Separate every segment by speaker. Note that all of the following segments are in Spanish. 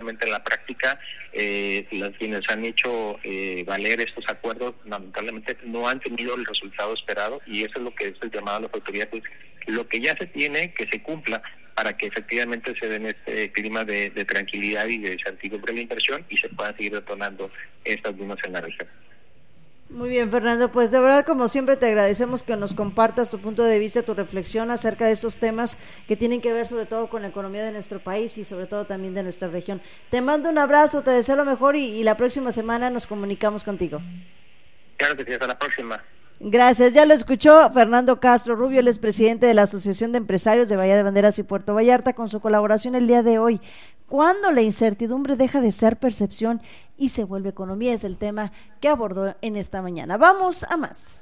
Speaker 1: lamentablemente en la práctica quienes han hecho valer estos acuerdos lamentablemente no han tenido el resultado esperado, y eso es lo que es el llamado a las autoridades, lo que ya se tiene que se cumpla para que efectivamente se den este clima de tranquilidad y de certidumbre de la inversión y se puedan seguir detonando estas mismas en la región.
Speaker 2: Muy bien, Fernando, pues de verdad, como siempre, te agradecemos que nos compartas tu punto de vista, tu reflexión acerca de estos temas que tienen que ver sobre todo con la economía de nuestro país y sobre todo también de nuestra región. Te mando un abrazo, te deseo lo mejor y la próxima semana nos comunicamos contigo.
Speaker 1: Claro que sí, hasta la próxima.
Speaker 2: Gracias, ya lo escuchó Fernando Castro Rubio, él es presidente de la Asociación de Empresarios de Bahía de Banderas y Puerto Vallarta, con su colaboración el día de hoy. ¿Cuándo la incertidumbre deja de ser percepción y se vuelve economía? Es el tema que abordó en esta mañana. Vamos a más.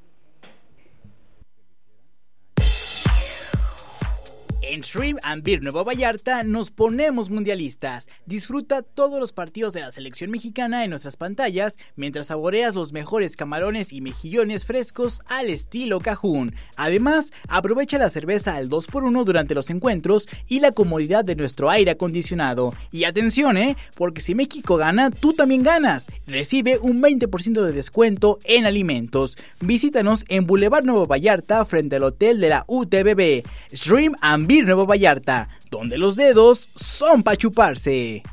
Speaker 3: En Shrimp and Beer Nueva Vallarta nos ponemos mundialistas. Disfruta todos los partidos de la selección mexicana en nuestras pantallas mientras saboreas los mejores camarones y mejillones frescos al estilo Cajún. Además, aprovecha la cerveza al 2x1 durante los encuentros y la comodidad de nuestro aire acondicionado. Y atención, porque si México gana, tú también ganas. Recibe un 20% de descuento en alimentos. Visítanos en Boulevard Nueva Vallarta frente al hotel de la UTBB. Shrimp and Beer Nuevo Vallarta, donde los dedos son para chuparse.